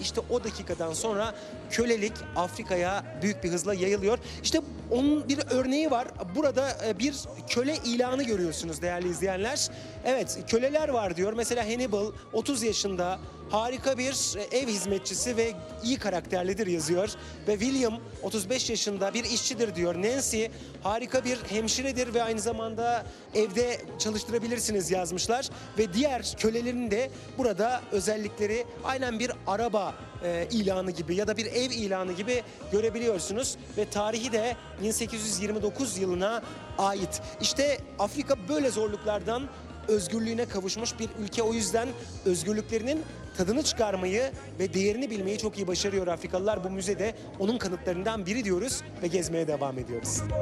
işte o dakikadan sonra kölelik Afrika'ya büyük bir hızla yayılıyor. İşte onun bir örneği var. Burada bir köle ilanı görüyorsunuz değerli izleyenler. Evet, köleler var diyor. Mesela Hannibal 30 yaşında, harika bir ev hizmetçisi ve iyi karakterlidir yazıyor. Ve William 35 yaşında bir işçidir diyor. Nancy harika bir hemşiredir ve aynı zamanda evde çalıştırabilirsiniz yazmışlar. Ve diğer kölelerin de burada özellikleri aynen bir araba ilanı gibi ya da bir ev ilanı gibi görebiliyorsunuz. Ve tarihi de 1829 yılına ait. İşte Afrika böyle zorluklardan özgürlüğüne kavuşmuş bir ülke. O yüzden özgürlüklerinin tadını çıkarmayı ve değerini bilmeyi çok iyi başarıyor Afrikalılar. Bu müzede onun kanıtlarından biri diyoruz ve gezmeye devam ediyoruz.